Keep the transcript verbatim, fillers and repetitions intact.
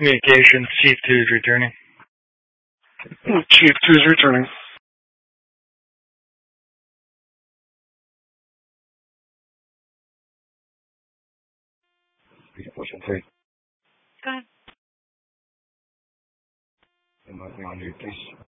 Communications, Chief two is returning. Chief two is returning. Pushing three. Go ahead. And my thing on you, please.